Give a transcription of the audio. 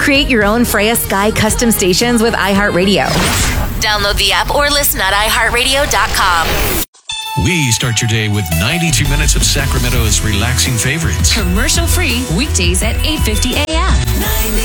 Create your own Freya Sky custom stations with iHeartRadio. Download the app or listen at iHeartRadio.com. We start your day with 92 minutes of Sacramento's relaxing favorites. Commercial-free weekdays at 8:50 a.m.